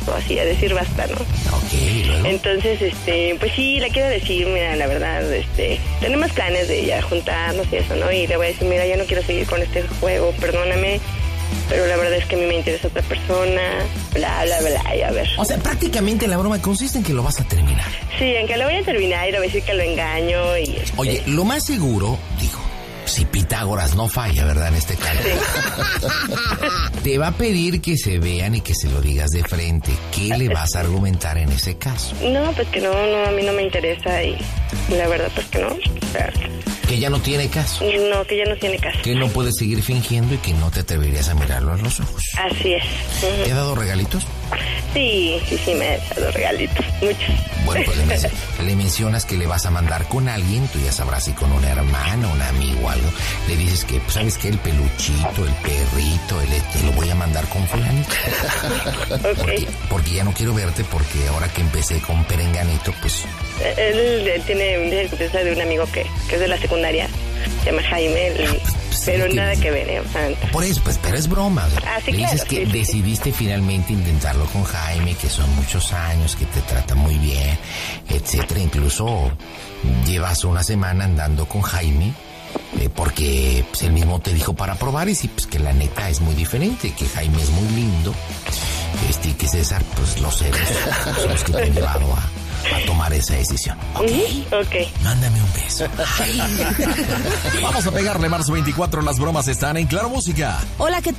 o así, a decir basta, ¿no? Ok, ¿luego? Entonces, pues sí, le quiero decir, mira, la verdad, tenemos planes de ya juntarnos y eso, ¿no? Y le voy a decir, mira, ya no quiero seguir con este juego, perdóname, pero la verdad es que a mí me interesa otra persona, bla, bla, bla, y a ver. O sea, prácticamente la broma consiste en que lo vas a terminar. Sí, en que lo voy a terminar y le voy a decir que lo engaño y... Oye, lo más seguro, digo, si Pitágoras no falla, ¿verdad? En este caso. Sí. Te va a pedir que se vean y que se lo digas de frente. ¿Qué le vas a argumentar en ese caso? No, pues que no, a mí no me interesa y la verdad pues que no. O sea, Que ya no tiene caso. no, que ya no tiene caso. Que no puedes seguir fingiendo y que no te atreverías a mirarlo a los ojos. Así es. ¿Te ha dado regalitos? Sí, me ha dado regalitos, muchos. Bueno, pues le mencionas que le vas a mandar con alguien, tú ya sabrás si con una hermana, un amigo o algo. Le dices que, pues, ¿sabes qué? El peluchito, el perrito, te lo voy a mandar con fulanito. Okay. Porque ya no quiero verte, porque ahora que empecé con Perenganito, pues... Él tiene confianza de un amigo que es de la secundaria, se llama Jaime, pero nada que ver, o sea, por eso, pues, pero es broma. O sea, sí, le dices claro, que sí, decidiste finalmente intentarlo con Jaime, que son muchos años, que te trata muy bien, etcétera. Incluso llevas una semana andando con Jaime, porque pues, él mismo te dijo para probar y sí, pues que la neta es muy diferente, que Jaime es muy lindo, y que César, pues los ceros son los que te han llevado a tomar esa decisión. Ok. Mándame un beso. Vamos a pegarle marzo 24, las bromas están en Claro Música. Hola, ¿qué tal?